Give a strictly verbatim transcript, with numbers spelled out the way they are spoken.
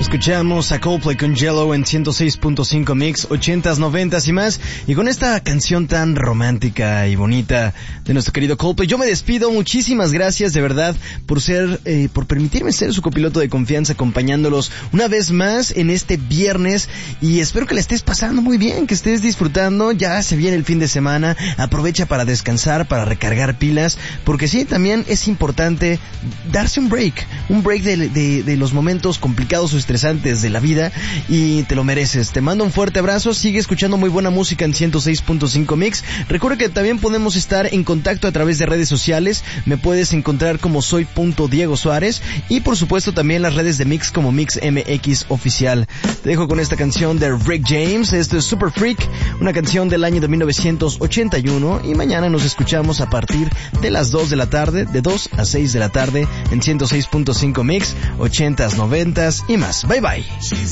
Escuchamos a Coldplay con Yellow en ciento seis punto cinco Mix, ochentas, noventas y más. Y con esta canción tan romántica y bonita de nuestro querido Coldplay, yo me despido. Muchísimas gracias de verdad por ser, eh, por permitirme ser su copiloto de confianza, acompañándolos una vez más en este viernes. Y espero que la estés pasando muy bien, que estés disfrutando. Ya se viene el fin de semana. Aprovecha para descansar, para recargar pilas, porque sí, también es importante darse un break, un break de, de, de los momentos complicados o estresantes de la vida, y te lo mereces. Te mando un fuerte abrazo, sigue escuchando muy buena música en ciento seis punto cinco Mix. Recuerda que también podemos estar en contacto a través de redes sociales. Me puedes encontrar como soy punto Diego Suárez, y por supuesto también las redes de Mix como Mix M X Oficial. Te dejo con esta canción de Rick James. Esto es Super Freak, una canción del año de mil novecientos ochenta y uno, y mañana nos escuchamos a partir de las dos de la tarde, de dos a seis de la tarde en ciento seis punto cinco Mix, ochentas, noventas y más. Bye bye.